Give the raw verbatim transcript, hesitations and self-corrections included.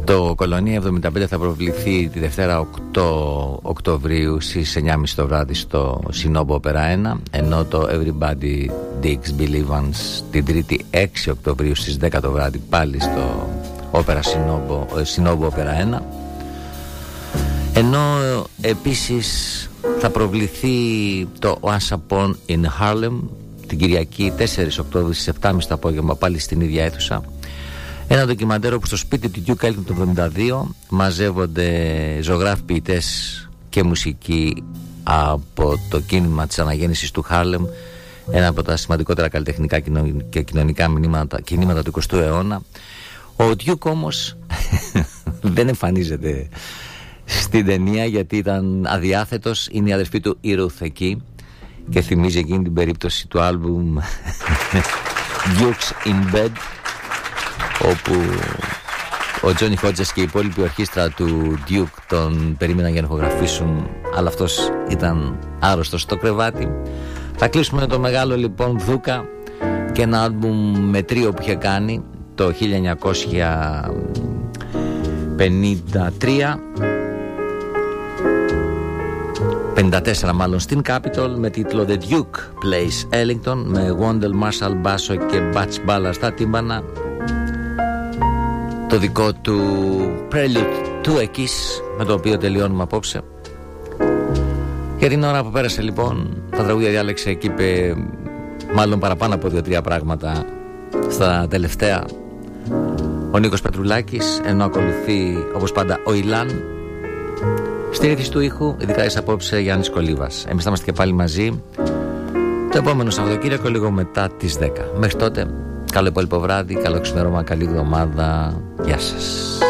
Το Κολονία εβδομήντα πέντε θα προβληθεί τη Δευτέρα οκτώ Οκτωβρίου στις εννιά και μισή το βράδυ στο Sinobo Opera ένα, ενώ το Everybody Digs Believe Once την Τρίτη έξι Οκτωβρίου στις δέκα το βράδυ πάλι στο Opera Sinobo, Sinobo Opera ένα. Ενώ επίσης θα προβληθεί το Once Upon in Harlem την Κυριακή τέσσερα Οκτωβρίου στις επτά και μισή το απόγευμα πάλι στην ίδια αίθουσα. Ένα ντοκιμαντέρ όπου στο σπίτι του Duke Ellington το εβδομήντα δύο μαζεύονται ζωγράφοι, ποιητές και μουσική από το κίνημα της αναγέννησης του Χάρλεμ, ένα από τα σημαντικότερα καλλιτεχνικά και κοινωνικά μηνύματα, κινήματα του εικοστού αιώνα. Ο Duke όμως δεν εμφανίζεται στην ταινία γιατί ήταν αδιάθετος. Είναι η αδερφή του η Ruth εκεί και θυμίζει εκείνη την περίπτωση του άλμπουμ Duke's in Bed, όπου ο Τζόνι Χότζες και η υπόλοιπη ορχήστρα του Duke τον περίμεναν για να ηχογραφήσουν, αλλά αυτός ήταν άρρωστος στο κρεβάτι. Θα κλείσουμε με το μεγάλο λοιπόν Δούκα και ένα άλμπουμ με τρίο που είχε κάνει το χίλια εννιακόσια πενήντα τρία πενήντα τέσσερα μάλλον στην Capitol, με τίτλο The Duke Plays Ellington, με Wendell Marshall μπάσο και Butch Ballard στα τύμπανα, το δικό του Prelude to a Kiss, με το οποίο τελειώνουμε απόψε. Για την ώρα που πέρασε λοιπόν, τα τραγούδια διάλεξε και είπε μάλλον παραπάνω από δύο-τρία πράγματα στα τελευταία ο Νίκος Πετρουλάκης, ενώ ακολουθεί όπως πάντα ο Ιλάν. Στη ρύθμιση του ήχου, ειδικά εις απόψε, Γιάννης Κολίβας. Εμείς θα είμαστε και πάλι μαζί το επόμενο Σαββατοκύριακο λίγο μετά τις δέκα. Μέχρι τότε, καλό υπόλοιπο βράδυ, καλό ξημέρωμα, καλή εβδομάδα. Γεια σας.